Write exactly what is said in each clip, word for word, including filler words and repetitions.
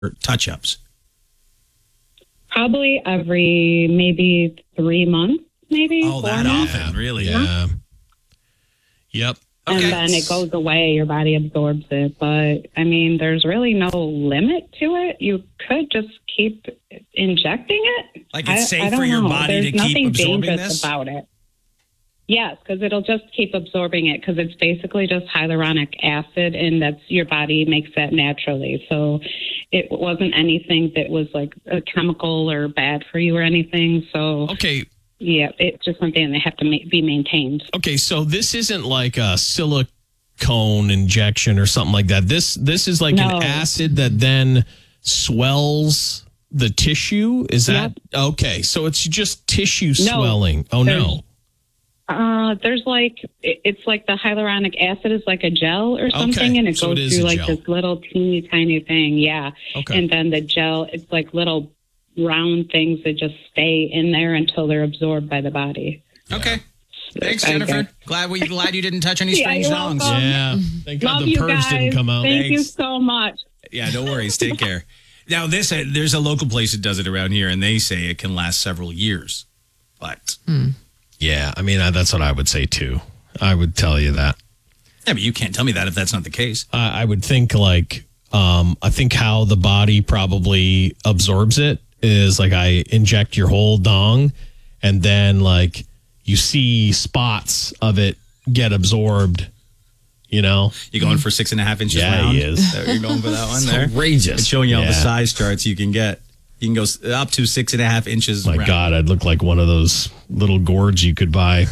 touch-ups? Probably every maybe three months, maybe. Oh, that months. often, really? Yeah. Yep. And Okay. then it goes away, your body absorbs it. But, I mean, there's really no limit to it. You could just keep injecting it. Like it's I- safe I don't for your know. body There's to keep nothing absorbing dangerous this? about it. Yes, because it'll just keep absorbing it because it's basically just hyaluronic acid, and that's your body makes that naturally. So it wasn't anything that was like a chemical or bad for you or anything. So Okay. yeah, it's just something that have to ma- be maintained. Okay. So this isn't like a silicone injection or something like that. This this is like No. an acid that then swells the tissue. Is that okay? So it's just tissue swelling. Oh There's- no. Uh, there's like it- it's like the hyaluronic acid is like a gel or something, Okay, and it so it goes is through a like gel. this little teeny tiny thing. Yeah, Okay. and then the gel, it's like little round things that just stay in there until they're absorbed by the body. Okay. Thanks, I Jennifer. guess. Glad we glad you didn't touch any Yeah, strange you're dongs. welcome. Yeah. Thank God Love the you purrs guys. didn't come out. Thank you Thanks. so much. Yeah, no worries. Take care. Now, this uh, there's a local place that does it around here, and they say it can last several years. But Yeah. I mean, I, that's what I would say too. I would tell you that. yeah, but you can't tell me that if that's not the case. I I would think like um, I think how the body probably absorbs it is like I inject your whole dong, and then like you see spots of it get absorbed. You know, You going for six and a half inches Yeah, round? he is. So you're going for that one there. Outrageous. It's showing you all the Yeah. size charts you can get. You can go s- up to six and a half inches. my round. God, I'd look like one of those little gourds you could buy.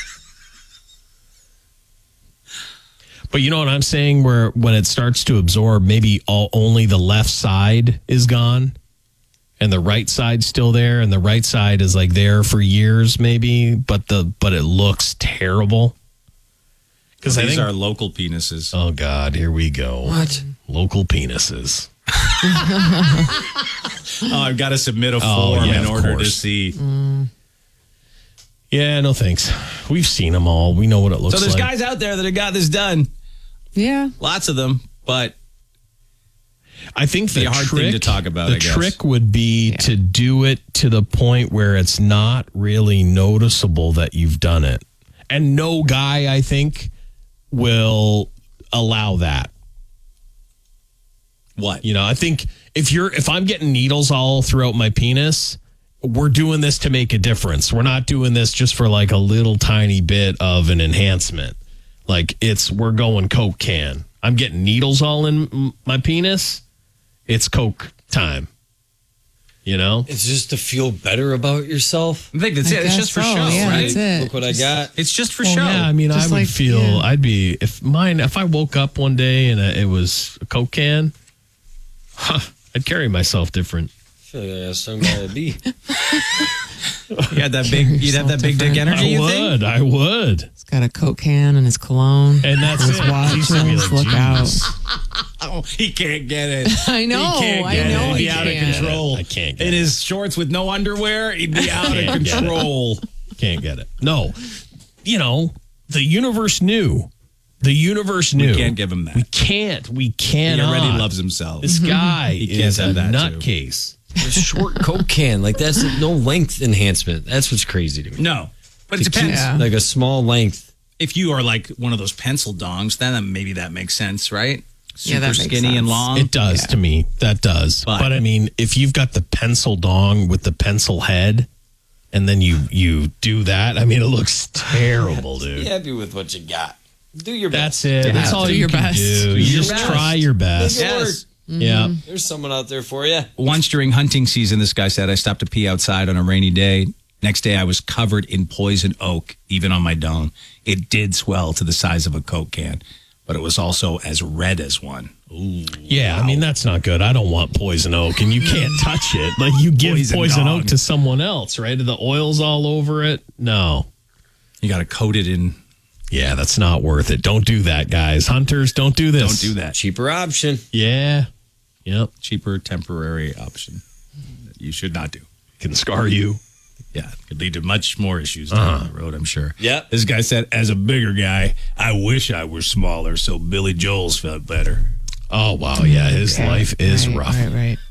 But you know what I'm saying? Where when it starts to absorb, maybe all, only the left side is gone, and the right side's still there, and the right side is like there for years, maybe. But the but it looks terrible. Because I These think, are local penises. oh God, here we go. What? Local penises. Oh, I've got to submit a Oh, form yeah, in of order to course. see. Yeah, no thanks. We've seen them all. We know what it looks So there's like. guys out there that have got this done. Yeah. Lots of them, but I think the Be a hard trick, thing to talk about, The I guess. trick would be to do it to the point where it's not really noticeable that you've done it, and no guy, I think, will allow that. what? You know, I think if you're if I'm getting needles all throughout my penis, we're doing this to make a difference. We're not doing this just for like a little tiny bit of an enhancement. Like it's we're going Coke can. I'm getting needles all in m- my penis. It's Coke time. You know? It's just to feel better about yourself. I think that's I it. It's guess just for so, show, yeah, right? that's it. Look what I got. It's just for Well, show. Yeah, I mean, Just I would like, feel yeah. I'd be if mine if I woke up one day and it was a Coke can, huh, I'd carry myself different. I feel like I got stung by a bee. You had that big. You'd have that big dick different. energy. I You think? would, I would. He's got a Coke can and his cologne. And that's his it. watch. Used to be like, Look out. "Jeez, Oh, he can't get it. I know. He can't I get know. it. He'd he be out of can't. control. I can't get In it. his shorts with no underwear, he'd be out of Can't get it. control. Can't get it. No, you know the universe knew. The universe knew. We can't give him that. We can't. We He cannot. already loves himself. This guy He can't is a have that, too. nutcase. A short Coke can. Like, that's no length enhancement. That's what's crazy to me. No, but it depends. Yeah. Like a small length. If you are like one of those pencil dongs, then maybe that makes sense, right? Super Yeah, that makes skinny and sense. long. It does to me. That does. But- But, I mean, if you've got the pencil dong with the pencil head, and then you you do that, I mean, it looks terrible, Be dude. happy with what you got. Do your best. That's it. That's all do you your can best. do. Do You your just best. try your best. Make it work. Yes. Yeah. There's someone out there for you. Once during hunting season, this guy said, I stopped to pee outside on a rainy day. Next day, I was covered in poison oak, even on my dome. It did swell to the size of a Coke can, but it was also as red as one. Ooh. Yeah, I mean that's not good. I don't want poison oak, and you can't touch it. Like you give Poison poison, dong. oak to someone else, right? The oil's all over it. No, You got to coat it in. yeah, that's not worth it. Don't do that, guys. Hunters, don't do this. Don't do that. Cheaper option. Yeah, yep, Cheaper, temporary option that you should not do. can scar you. Yeah, it could lead to much more issues down the road, I'm sure. Yep. This guy said, as a bigger guy, I wish I were smaller so Billy Joel's felt better. Oh wow, yeah, his Okay. life is Right, rough. Right, right.